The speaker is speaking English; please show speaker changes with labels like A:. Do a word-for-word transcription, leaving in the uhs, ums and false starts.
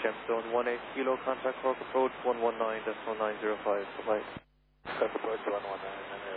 A: Gemstone one eight Kilo, contact Cork approach one one nine decimal nine zero five. Bye-bye.
B: Cork approach one one nine.